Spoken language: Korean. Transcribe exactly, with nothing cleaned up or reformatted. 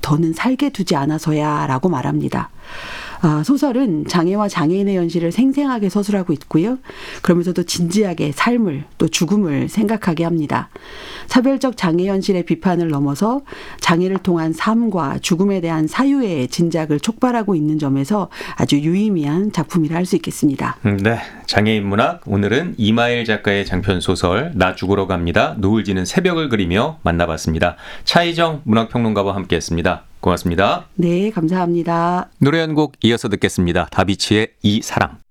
더는 살게 두지 않아서야 라고 말합니다. 아, 소설은 장애와 장애인의 현실을 생생하게 서술하고 있고요. 그러면서도 진지하게 삶을 또 죽음을 생각하게 합니다. 차별적 장애 현실의 비판을 넘어서 장애를 통한 삶과 죽음에 대한 사유의 진작을 촉발하고 있는 점에서 아주 유의미한 작품이라 할 수 있겠습니다. 네, 장애인 문학 오늘은 이마일 작가의 장편 소설 나 죽으러 갑니다. 노을 지는 새벽을 그리며 만나봤습니다. 차희정 문학평론가와 함께했습니다. 고맙습니다. 네, 감사합니다. 노래 한 곡 이어서 듣겠습니다. 다비치의 이 사랑.